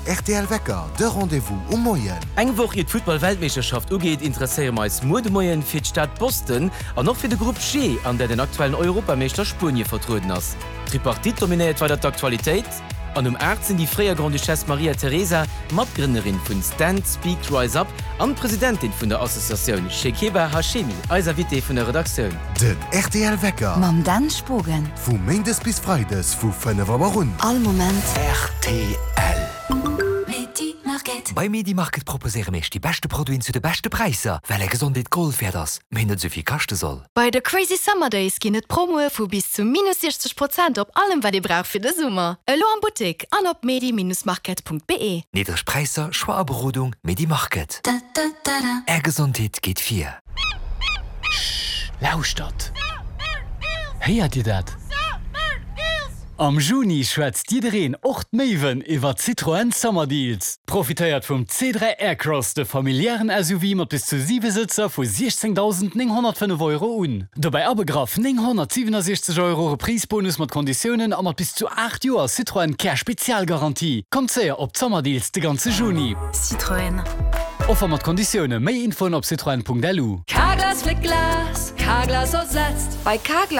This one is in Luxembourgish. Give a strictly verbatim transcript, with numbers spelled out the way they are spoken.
R T L Wecker, de Rendezvous um Moien. Eng woch et Football-Weltmeisterschaft ugeet interesseier meis Modemoien fir d'Stadt Boston an noch fir de Gruppe G, an der den aktuellen Europameister Spurnie vertruden ass. Tripartit dominiert weiter d'Aktualitéit. An um Erd sind die freier Grandduchesse Maria Theresa, Matgründerin vun Stand Speak Rise Up, an Präsidentin vun der Assoziation Shekeba Hashemi, als Invité vun der Redaktion. Den R T L Wecker. Mam Dan Spogen. Fu Mendes bis Freides, fu fünf Uhr rund. All Moment. R T L. Medi Market. Bei Medi Market proposere mech die beste Produktuen zu de beste Preise, weil er gesundheit Gold fährt das, mindert soviel kachte soll. Bei der Crazy Summer Days gibt es Promo für bis zu minus sechzig Prozent auf allem, was ihr braucht für den Sommer. Hallo an Boutique an op medi market punkt b e. Niedrig Preise, schwache Beratung, Medi Market. Da, da, da, da. Er Gesundheit geht vier. Lauscht dat. Heiert ihr dat? Am Juni schwätzt Diedereen ocht Maven iwwer Citroën Summer Deals. Profitéiert vum C drei Aircross de familiären S U V mat bis zu sieben Sitzer vu sechzehntausendneunhundertfünf Euro un. Dabei abegraf neunhundertsiebenundsechzig Euro Prisbonus mat Konditionen a mat bis zu acht Joer Citroën Care Spezialgarantie. Kommt sehr op Sommerdeals de ganze Juni. Citroën. Offer mat Konditionen méi Info op citroen punkt l u. Carglass für Glas, Carglass ersetzt. Bei Carglass